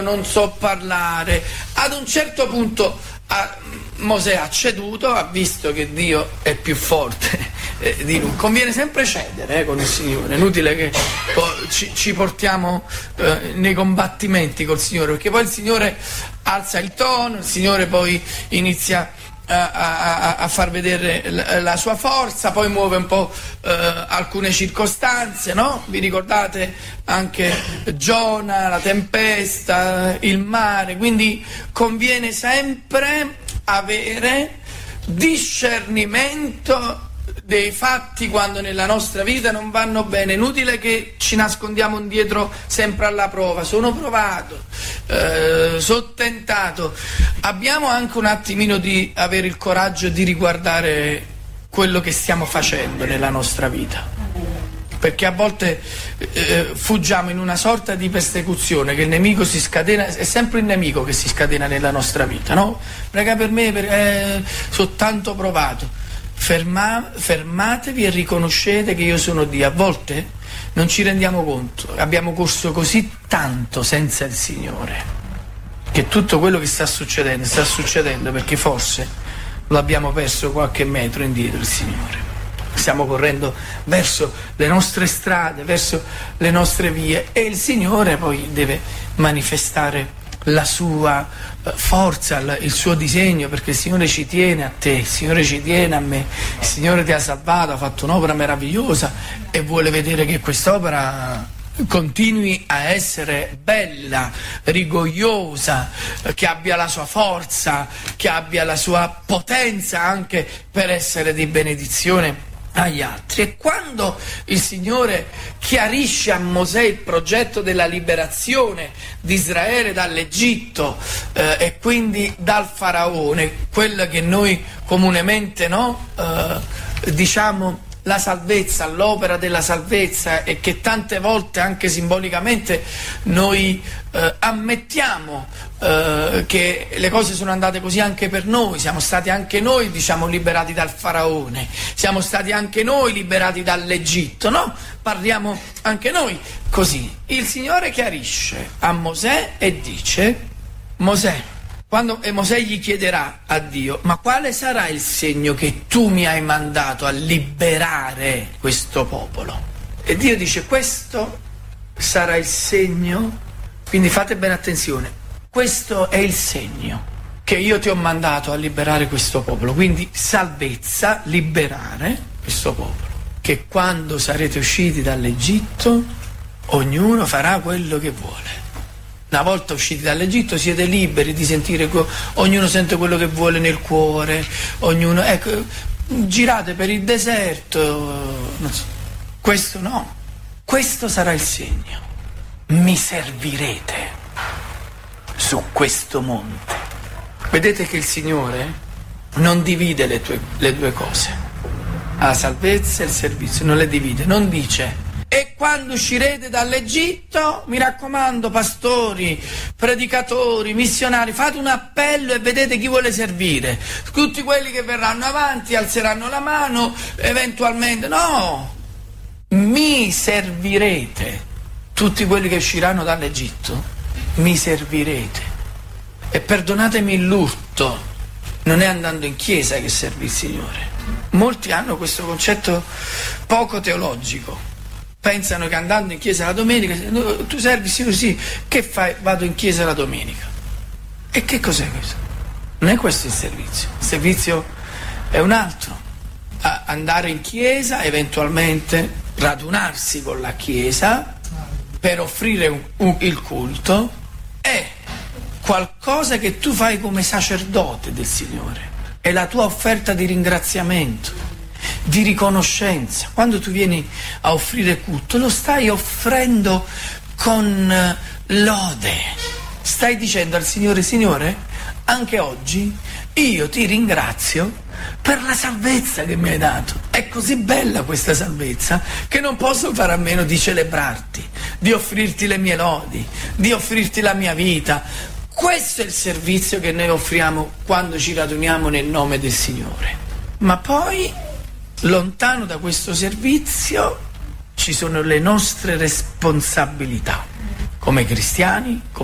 non so parlare. Ad un certo punto Mosè ha ceduto, ha visto che Dio è più forte di lui. Conviene sempre cedere con il Signore, è inutile che ci portiamo nei combattimenti col Signore, perché poi il Signore alza il tono, il Signore poi inizia a far vedere la sua forza, poi muove un po' alcune circostanze, no? Vi ricordate anche Giona, la tempesta, il mare, quindi conviene sempre avere discernimento dei fatti quando nella nostra vita non vanno bene. Inutile che ci nascondiamo dietro sempre alla prova. Sono provato, sono tentato. Abbiamo anche un attimino di avere il coraggio di riguardare quello che stiamo facendo nella nostra vita, perché a volte fuggiamo in una sorta di persecuzione, che il nemico si scatena, è sempre il nemico che si scatena nella nostra vita, no? Prega per me perché sono tanto provato. Fermatevi e riconoscete che io sono Dio. A volte non ci rendiamo conto, abbiamo corso così tanto senza il Signore, che tutto quello che sta succedendo perché forse lo abbiamo perso qualche metro indietro il Signore. Stiamo correndo verso le nostre strade, verso le nostre vie, e il Signore poi deve manifestare la sua forza, il suo disegno, perché il Signore ci tiene a te, il Signore ci tiene a me, il Signore ti ha salvato, ha fatto un'opera meravigliosa e vuole vedere che quest'opera continui a essere bella, rigogliosa, che abbia la sua forza, che abbia la sua potenza anche per essere di benedizione agli altri. E quando il Signore chiarisce a Mosè il progetto della liberazione di Israele dall'Egitto e quindi dal faraone, quella che noi comunemente diciamo la salvezza, l'opera della salvezza, e che tante volte anche simbolicamente noi ammettiamo che le cose sono andate così anche per noi, siamo stati anche noi, diciamo, liberati dal faraone, siamo stati anche noi liberati dall'Egitto, no? Parliamo anche noi così. Il Signore chiarisce a Mosè e dice: Mosè, e Mosè gli chiederà a Dio: ma quale sarà il segno che tu mi hai mandato a liberare questo popolo? E Dio dice: questo sarà il segno, quindi fate bene attenzione, questo è il segno che io ti ho mandato a liberare questo popolo, quindi salvezza, liberare questo popolo, che quando sarete usciti dall'Egitto ognuno farà quello che vuole. Una volta usciti dall'Egitto siete liberi di sentire, ognuno sente quello che vuole nel cuore, ognuno, ecco, girate per il deserto, non so. Questo no, questo sarà il segno, mi servirete su questo monte. Vedete che il Signore non divide le due cose, la salvezza e il servizio, non le divide, non dice: e quando uscirete dall'Egitto, mi raccomando, pastori, predicatori, missionari, fate un appello e vedete chi vuole servire. Tutti quelli che verranno avanti alzeranno la mano, eventualmente. No, mi servirete. Tutti quelli che usciranno dall'Egitto, mi servirete. E perdonatemi l'urto, non è andando in chiesa che serve il Signore. Molti hanno questo concetto poco teologico. Pensano che andando in chiesa la domenica, tu servi Signore, sì, che fai? Vado in chiesa la domenica. E che cos'è questo? Non è questo il servizio è un altro. Andare in chiesa, eventualmente radunarsi con la chiesa per offrire il culto, è qualcosa che tu fai come sacerdote del Signore, è la tua offerta di ringraziamento, di riconoscenza. Quando tu vieni a offrire culto, lo stai offrendo con lode, stai dicendo al Signore: Signore, anche oggi io ti ringrazio per la salvezza che mi hai dato. È così bella questa salvezza che non posso fare a meno di celebrarti, di offrirti le mie lodi, di offrirti la mia vita. Questo è il servizio che noi offriamo quando ci raduniamo nel nome del Signore. Ma poi, lontano da questo servizio, ci sono le nostre responsabilità come cristiani,